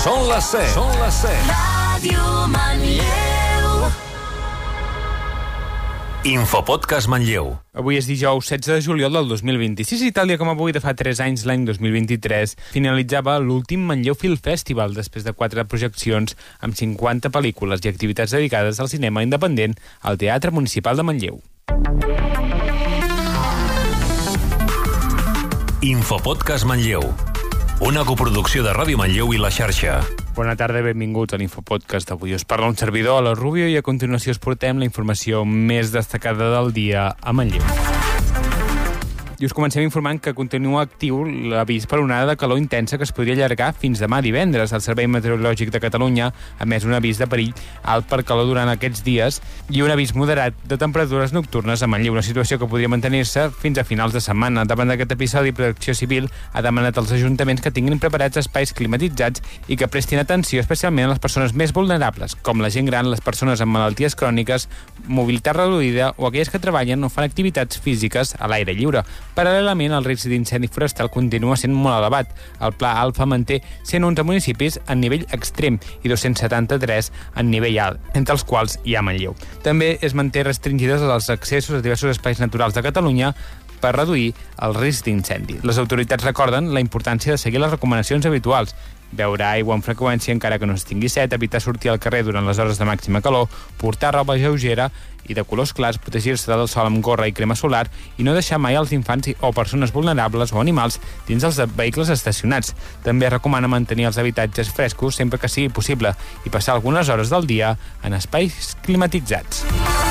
Són les 7. Són les 7. Ràdio Manlleu. Infopodcast Manlleu. Avui és dijous 16 de juliol del 2026 i tal dia com avui de fa 3 anys, l'any 2023, finalitzava l'últim Manlleu Film Festival després de 4 projeccions amb 50 pel·lícules i activitats dedicades al cinema independent al Teatre Municipal de Manlleu. Infopodcast Manlleu. Una coproducció de Ràdio Manlleu i La Xarxa. Bona tarda i benvinguts a l'Infopodcast d'avui. Us parla un servidor, a la Rubio, i a continuació us portem la informació més destacada del dia a Manlleu. I us comencem informant que continua actiu l'avís per onada de calor intensa que es podria allargar fins demà divendres. El Servei Meteorològic de Catalunya ha emès un avís de perill alt per calor durant aquests dies i un avís moderat de temperatures nocturnes a Manlleu, una situació que podria mantenir-se fins a finals de setmana. Davant d'aquest episodi, Protecció Civil ha demanat als ajuntaments que tinguin preparats espais climatitzats i que prestin atenció especialment a les persones més vulnerables, com la gent gran, les persones amb malalties cròniques, mobilitat reduïda o aquelles que treballen o fan activitats físiques a l'aire lliure. Paral·lelament, el risc d'incendi forestal continua sent molt elevat. El Pla Alfa manté 111 municipis en nivell extrem i 273 en nivell alt, entre els quals hi ha Manlleu. També es manté restringides els accessos a diversos espais naturals de Catalunya per reduir el risc d'incendi. Les autoritats recorden la importància de seguir les recomanacions habituals: beure aigua amb freqüència encara que no es tingui set, evitar sortir al carrer durant les hores de màxima calor, portar roba lleugera i de colors clars, protegir-se del sol amb gorra i crema solar i no deixar mai els infants o persones vulnerables o animals dins els vehicles estacionats. També recomana mantenir els habitatges frescos sempre que sigui possible i passar algunes hores del dia en espais climatitzats.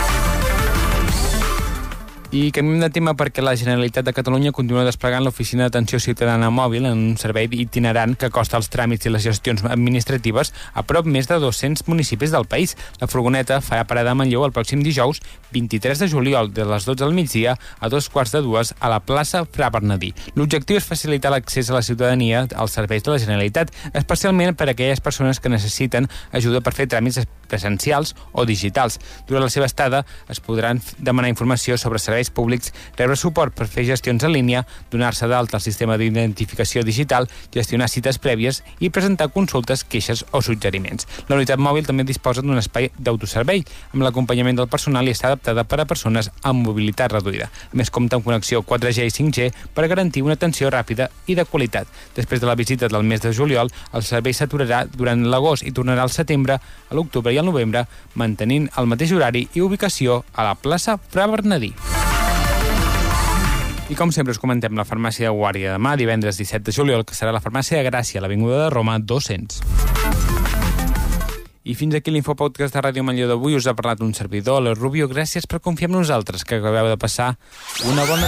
I canviem de tema perquè la Generalitat de Catalunya continua desplegant l'Oficina d'Atenció Ciutadana Mòbil en un servei itinerant que costa els tràmits i les gestions administratives a prop més de 200 municipis del país. La furgoneta farà parada a Manlleu el pròxim dijous 23 de juliol de les 12 del migdia a 2:15 a la plaça Fra Bernadí. L'objectiu és facilitar l'accés a la ciutadania als serveis de la Generalitat, especialment per a aquelles persones que necessiten ajuda per fer tràmits presencials o digitals. Durant la seva estada es podran demanar informació sobre serveis públics, rebre suport per fer gestions en línia, donar-se d'alta al sistema d'identificació digital, gestionar cites prèvies i presentar consultes, queixes o suggeriments. La unitat mòbil també disposa d'un espai d'autoservei amb l'acompanyament del personal i està adaptada per a persones amb mobilitat reduïda. A més, compta amb connexió 4G i 5G per garantir una atenció ràpida i de qualitat. Després de la visita del mes de juliol, el servei s'aturarà durant l'agost i tornarà al setembre, a l'octubre i al novembre, mantenint el mateix horari i ubicació a la plaça Fra Bernadí. I com sempre us comentem la farmàcia de Guàrdia demà, divendres 17 de juliol, que serà la farmàcia de Gràcia, a l'Avinguda de Roma 200. I fins aquí l'Infopodcast de Ràdio Manlleu d'avui. Us ha parlat un servidor, la Rubio. Gràcies per confiar en nosaltres, que acabeu de passar una bona